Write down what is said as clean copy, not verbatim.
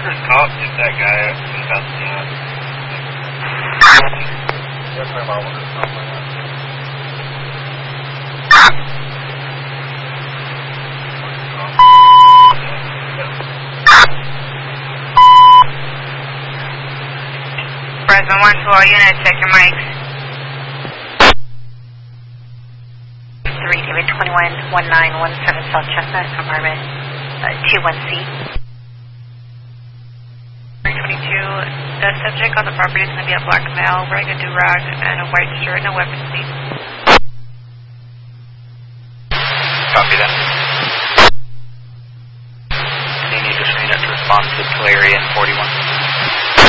cop get that guy about the Yes, I'm out with something. Fresno 1 to all units, check your mics. 3 David 211917 South Chestnut, apartment 21C. 322, the subject on the property is going to be a black male wearing a do-rag and a white shirt, no weapons, please. Copy that. You need to screen it to respond to Tulare in 41.